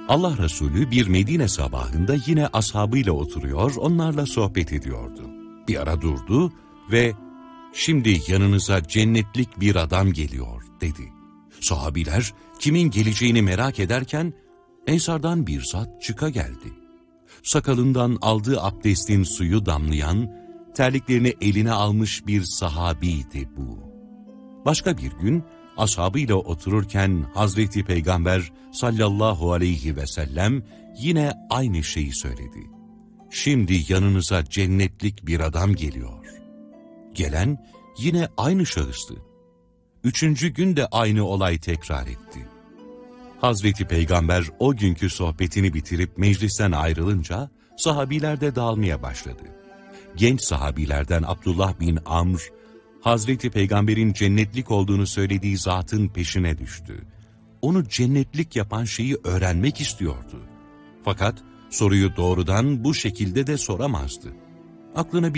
Allah Resulü bir Medine sabahında yine ashabıyla oturuyor, onlarla sohbet ediyordu. Bir ara durdu ve "Şimdi yanınıza cennetlik bir adam geliyor," dedi. Sahabiler kimin geleceğini merak ederken ensardan bir zat çıka geldi. Sakalından aldığı abdestin suyu damlayan, terliklerini eline almış bir sahabiydi bu. Başka bir gün ashabıyla otururken Hazreti Peygamber sallallahu aleyhi ve sellem yine aynı şeyi söyledi. "Şimdi yanınıza cennetlik bir adam geliyor." Gelen yine aynı şahıstı. Üçüncü gün de aynı olay tekrar etti. Hazreti Peygamber o günkü sohbetini bitirip meclisten ayrılınca sahabiler de dağılmaya başladı. Genç sahabilerden Abdullah bin Amr, Hazreti Peygamber'in cennetlik olduğunu söylediği zatın peşine düştü. Onu cennetlik yapan şeyi öğrenmek istiyordu. Fakat soruyu doğrudan bu şekilde de soramazdı. Aklına